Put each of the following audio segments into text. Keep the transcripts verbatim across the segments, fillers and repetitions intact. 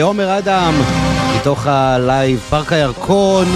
עומר אדם, מתוך הלייב פארק הירקון.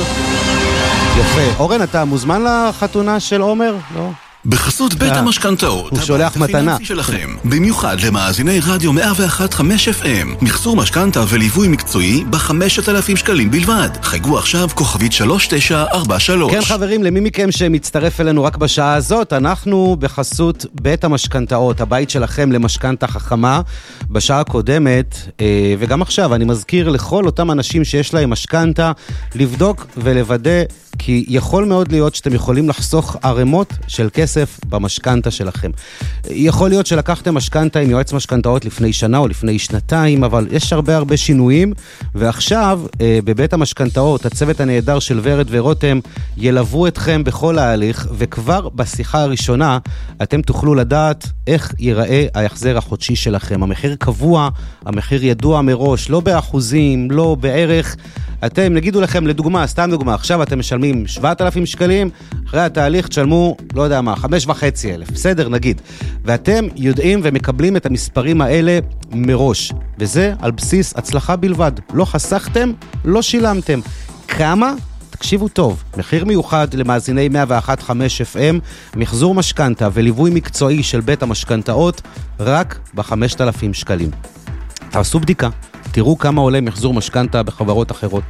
יפה. אורן, אתה מוזמן לחתונה של עומר? לא? בחסות בית המשכנתאות, הוא שולח מתנה שלכם, במיוחד למאזיני רדיו מאה ואחת נקודה חמש אף אם, מחזור משכנתה וליווי מקצועי ב-חמשת אלפים שקלים בלבד. חייגו עכשיו כוכבית שלוש תשע ארבע שלוש. כן חברים, למי מכם שמצטרף אלינו רק בשעה הזאת, אנחנו בחסות בית המשכנתאות, הבית שלכם למשכנתה חכמה. בשעה הקודמת וגם עכשיו אני מזכיר לכל אותם אנשים שיש להם משכנתה לבדוק ולוודא, כי יכול מאוד להיות שאתם יכולים לחסוך ערימות של כסף במשכנתה שלכם. יכול להיות שלקחתם משכנתה עם יועץ משכנתאות לפני שנה או לפני שנתיים, אבל יש הרבה הרבה שינויים, ועכשיו בבית המשכנתאות הצוות הנהדר של ורד ורותם ילוו אתכם בכל ההליך, וכבר בשיחה הראשונה אתם תוכלו לדעת איך ייראה ההחזר החודשי שלכם. המחיר קבוע, המחיר ידוע מראש, לא באחוזים, לא בערך. אתם, נגידו לכם לדוגמה, סתם דוגמה, עכשיו אתם משלמים שבעת אלפים שקלים, אחרי התהליך תשלמו, לא יודע מה, חמש וחצי אלף, בסדר, נגיד. ואתם יודעים ומקבלים את המספרים האלה מראש, וזה על בסיס הצלחה בלבד. לא חסכתם, לא שילמתם. כמה? תקשיבו טוב, מחיר מיוחד למאזיני מאה ואחת נקודה חמש אף אם, מחזור משכנתה וליווי מקצועי של בית המשכנתאות, רק ב-חמשת אלפים שקלים. תעשו בדיקה, תראו כמה עולה מחזור משכנתה בחברות אחרות,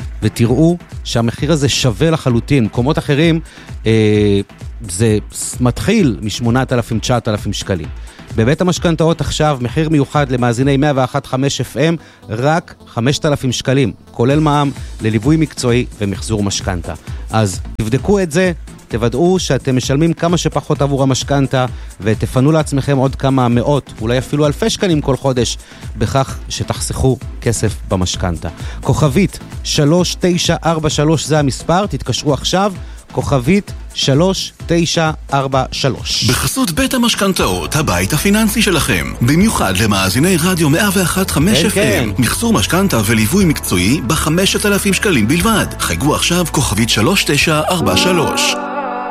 ותראו שהמחיר הזה שווה לחלוטין. מקומות אחרים אה, זה מתחיל מ-שמונת אלפים עד תשעת אלפים שקלים. בבית המשכנתאות עכשיו מחיר מיוחד למאזיני מאה ואחת נקודה חמש אף אם, רק חמשת אלפים שקלים, כולל מע"מ, לליווי מקצועי ומחזור משכנתה. אז תבדקו את זה, תוודאו שאתם משלמים כמה שפחות עבור המשכנתה, ותפנו לעצמכם עוד כמה מאות, אולי אפילו אלפי שקלים כל חודש, בכך שתחסכו כסף במשכנתה. כוכבית שלוש תשע ארבע שלוש זה המספר, תתקשרו עכשיו, כוכבית שלוש תשע ארבע שלוש. בחסות בית המשכנתאות, הבית הפיננסי שלכם, במיוחד למאזיני רדיו מאה ואחת נקודה חמש אף אם, מחזור משכנתה וליווי מקצועי ב-חמשת אלפים שקלים בלבד. חייגו עכשיו כוכבית שלוש תשע ארבע שלוש.